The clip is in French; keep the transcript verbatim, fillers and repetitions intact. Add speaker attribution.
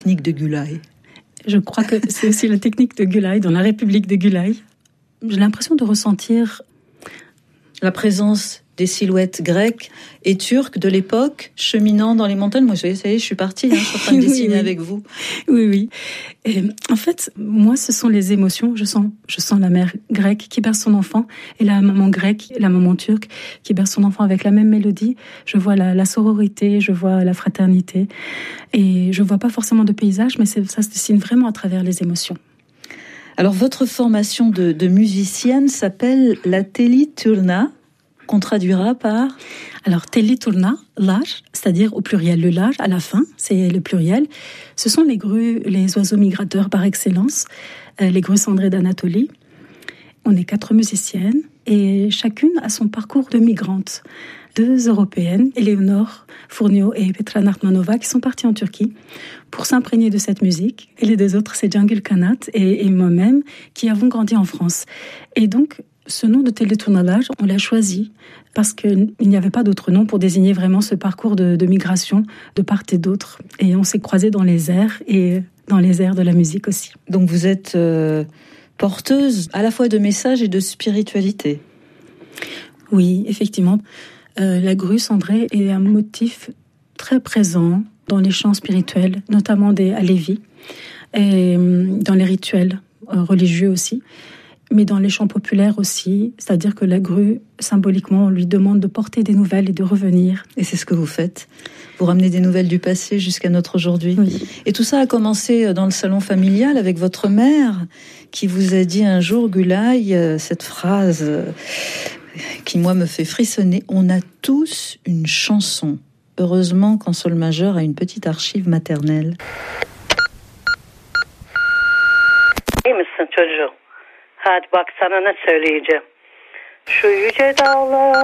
Speaker 1: Technique de Gülay.
Speaker 2: Je crois que c'est aussi la technique de Gülay, dans la République de Gülay. J'ai l'impression de ressentir
Speaker 1: la présence des silhouettes grecques et turques de l'époque cheminant dans les montagnes. Moi, ça y est, je suis partie, hein, je suis en train de dessiner oui, oui. avec vous.
Speaker 2: Oui, oui. Et en fait, moi, ce sont les émotions. Je sens, je sens la mère grecque qui berce son enfant et la maman grecque, la maman turque qui berce son enfant avec la même mélodie. Je vois la, la sororité, je vois la fraternité. Et je vois pas forcément de paysage, mais c'est, ça se dessine vraiment à travers les émotions.
Speaker 1: Alors, votre formation de, de musicienne s'appelle la Teliturna, qu'on traduira par...
Speaker 2: Alors, Teliturna, l'âge, c'est-à-dire au pluriel, le lage, à la fin, c'est le pluriel. Ce sont les grues, les oiseaux migrateurs par excellence, euh, les grues cendrées d'Anatolie. On est quatre musiciennes et chacune a son parcours de migrante. Deux européennes, Éléonore Fourniot et Petra Nartmanova, qui sont parties en Turquie pour s'imprégner de cette musique. Et les deux autres, c'est Cengül Kanat et, et moi-même, qui avons grandi en France. Et donc, ce nom de Teliturna, on l'a choisi parce qu'il n'y avait pas d'autre nom pour désigner vraiment ce parcours de, de migration de part et d'autre. Et on s'est croisés dans les airs et dans les airs de la musique aussi.
Speaker 1: Donc vous êtes euh, porteuse à la fois de messages et de spiritualité.
Speaker 2: Oui, effectivement. Euh, la grue cendrée est un motif très présent dans les chants spirituels, notamment des Halévis, et dans les rituels euh, religieux aussi. Mais dans les chants populaires aussi, c'est-à-dire que la grue, symboliquement, on lui demande de porter des nouvelles et de revenir.
Speaker 1: Et c'est ce que vous faites. Vous ramenez des nouvelles du passé jusqu'à notre aujourd'hui.
Speaker 2: Oui.
Speaker 1: Et tout ça a commencé dans le salon familial avec votre mère, qui vous a dit un jour, Gülay, cette phrase qui, moi, me fait frissonner. On a tous une chanson. Heureusement qu'en sol majeur a une petite archive maternelle.
Speaker 3: İyi misin çocuğum? Hadi bak sana ne söyleyeceğim. Şu yüce dağlar